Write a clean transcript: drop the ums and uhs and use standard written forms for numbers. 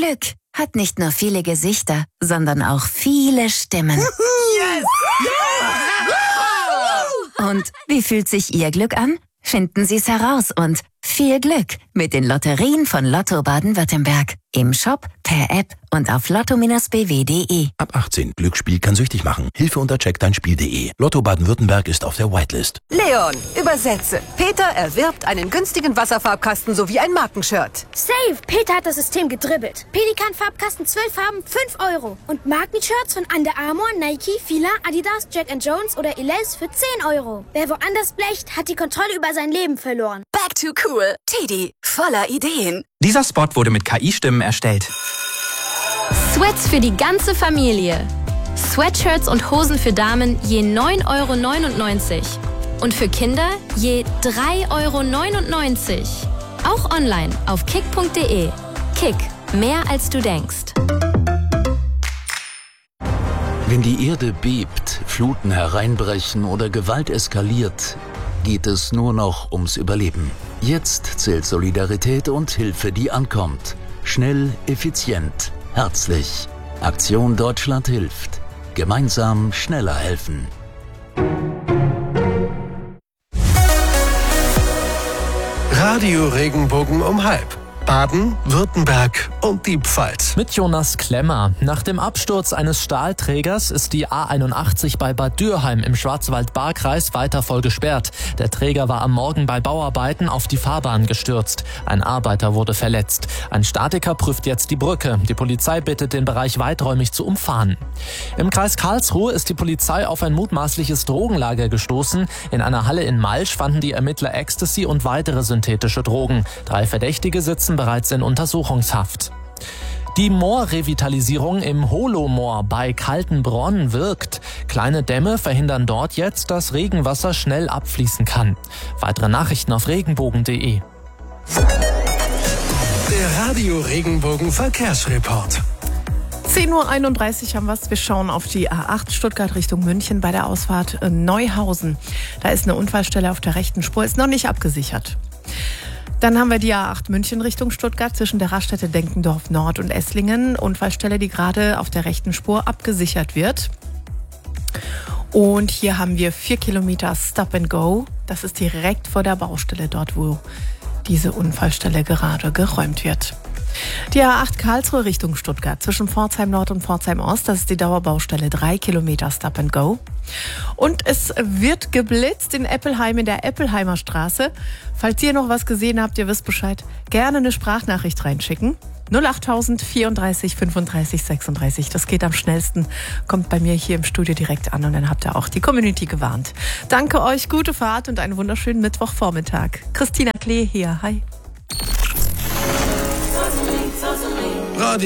Glück hat nicht nur viele Gesichter, sondern auch viele Stimmen. Yes! Und wie fühlt sich Ihr Glück an? Finden Sie es heraus und viel Glück mit den Lotterien von Lotto Baden-Württemberg. Im Shop, per App und auf lotto-bw.de. Ab 18. Glücksspiel kann süchtig machen. Hilfe unter checkdeinspiel.de. Lotto Baden-Württemberg ist auf der Whitelist. Leon, übersetze. Peter erwirbt einen günstigen Wasserfarbkasten sowie ein Markenshirt. Safe! Peter hat das System gedribbelt. Pelikan-Farbkasten 12 Farben, 5 €. Und Markenshirts von Under Armour, Nike, Fila, Adidas, Jack & Jones oder Elize für 10 €. Wer woanders blecht, hat die Kontrolle über sein Leben verloren. Back to cool. Teddy, voller Ideen. Dieser Spot wurde mit KI-Stimmen erstellt. Sweats für die ganze Familie. Sweatshirts und Hosen für Damen je 9,99 € und für Kinder je 3,99 €. Auch online auf kick.de. Kick, mehr als du denkst. Wenn die Erde bebt, Fluten hereinbrechen oder Gewalt eskaliert, geht es nur noch ums Überleben. Jetzt zählt Solidarität und Hilfe, die ankommt. Schnell, effizient, herzlich. Aktion Deutschland hilft. Gemeinsam schneller helfen. Radio Regenbogen um 12:30. Baden, Württemberg und die Pfalz. Mit Jonas Klemmer. Nach dem Absturz eines Stahlträgers ist die A81 bei Bad Dürheim im Schwarzwald-Baar-Kreis weiter voll gesperrt. Der Träger war am Morgen bei Bauarbeiten auf die Fahrbahn gestürzt. Ein Arbeiter wurde verletzt. Ein Statiker prüft jetzt die Brücke. Die Polizei bittet, den Bereich weiträumig zu umfahren. Im Kreis Karlsruhe ist die Polizei auf ein mutmaßliches Drogenlager gestoßen. In einer Halle in Malsch fanden die Ermittler Ecstasy und weitere synthetische Drogen. 3 Verdächtige sitzen bereits in Untersuchungshaft. Die Moorrevitalisierung im Holomoor bei Kaltenbronn wirkt. Kleine Dämme verhindern dort jetzt, dass Regenwasser schnell abfließen kann. Weitere Nachrichten auf regenbogen.de. Der Radio Regenbogen Verkehrsreport. 10:31 Uhr haben wir es. Wir schauen auf die A8 Stuttgart Richtung München bei der Ausfahrt Neuhausen. Da ist eine Unfallstelle auf der rechten Spur, ist noch nicht abgesichert. Dann haben wir die A8 München Richtung Stuttgart zwischen der Raststätte Denkendorf Nord und Esslingen. Unfallstelle, die gerade auf der rechten Spur abgesichert wird. Und hier haben wir 4 Kilometer Stop and Go. Das ist direkt vor der Baustelle, dort wo diese Unfallstelle gerade geräumt wird. Die A8 Karlsruhe Richtung Stuttgart zwischen Pforzheim Nord und Pforzheim Ost, das ist die Dauerbaustelle, 3 Kilometer Stop and Go. Und es wird geblitzt in Eppelheim in der Eppelheimer Straße. Falls ihr noch was gesehen habt, ihr wisst Bescheid, gerne eine Sprachnachricht reinschicken. 08000 34 35 36. Das geht am schnellsten, kommt bei mir hier im Studio direkt an und dann habt ihr auch die Community gewarnt. Danke euch, gute Fahrt und einen wunderschönen Mittwochvormittag. Christina Klee hier, hi. Radio